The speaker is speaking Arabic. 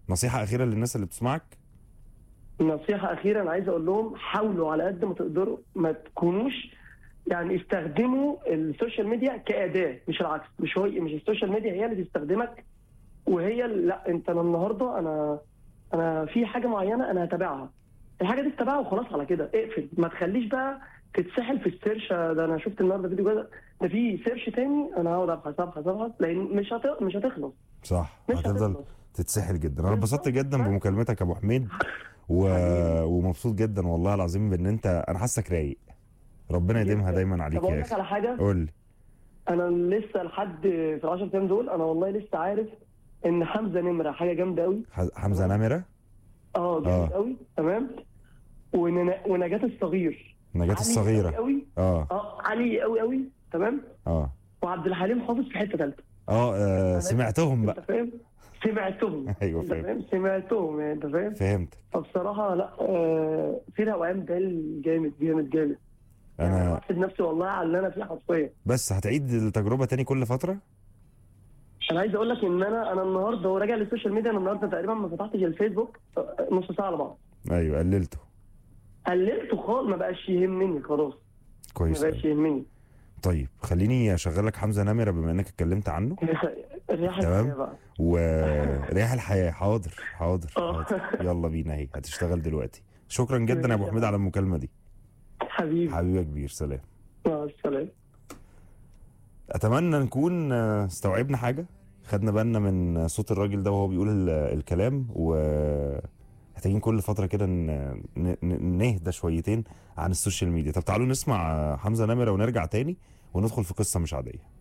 نصيحه اخيره للناس اللي بتسمعك. نصيحة أخيرة أنا عايز أقول لهم حاولوا على قد ما تقدروا ما تكونوش يعني استخدموا السوشيال ميديا كأداة، مش العكس. مش السوشيال ميديا هي اللي تستخدمك لا، أنت أنا النهاردة أنا في حاجة معينة أنا هتابعها، الحاجة دي تتابعها وخلاص، على كده اقفل. ما تخليش بقى تتسحل في السيرش. ده أنا شفت النهاردة فيديو كذا، ده في سيرش تاني، أنا هقعد أبحث لأن مش هتخلص. صح، مش هتفضل هتخلص. تتسحل جدا. انا اتبسطت جدا بس بمكالمتك يا ابو حميد و... حبيبي ومبسوط جدا والله العظيم بان انا حاسك رايق. ربنا يديمها جدا. دايما طب عليك أقول يا لك اخي. على حاجة، قول لي. انا لسه لحد في ال10 ايام دول انا والله لسه عارف ان حمزه نمره حاجه جامده قوي. حمزه نمره. جامد قوي. تمام. ونجاة الصغير نجاة عالي قوي الصغيره. قوي. عالي قوي قوي. تمام. اه وعبد الحليم حافظ في حته ثالثه. سمعتهم انت بقى. فاهم؟ سمعتهم. ايوه انت فاهم. فاهم؟ سمعتهم يعني. انت فاهم؟ فهمت. فبصراحه لا، في روقان بال جامد جامد جامد. يعني انا انا بحسد نفسي والله على اللي انا فيه حرفيا. بس هتعيد التجربه تاني كل فتره. انا عايز اقول لك ان انا النهارده وراجع للسوشيال ميديا، انا النهارده تقريبا ما فتحتش الفيسبوك نص ساعه على بعض. ايوه قللته. قللته خالص، ما بقاش يهمني خلاص. ما كويس بقاش قوي. يهمني. طيب خليني اشغل لك حمزه نمره بما انك اتكلمت عنه. الريحه الحياه تمام. بقى. ورياح الحياه. حاضر حاضر اه. حاضر. يلا بينا، اهي هتشتغل دلوقتي. شكرا جدا يا ابو حميد على المكالمه دي. حبيبي. حبيبي يا كبير، سلام. مع السلامه. اتمنى نكون استوعبنا حاجه، خدنا بالنا من صوت الراجل ده وهو بيقول الكلام، و محتاجين كل فتره كده نهدى شويتين عن السوشيال ميديا. طب تعالوا نسمع حمزه نمره ونرجع تاني وندخل في قصه مش عاديه.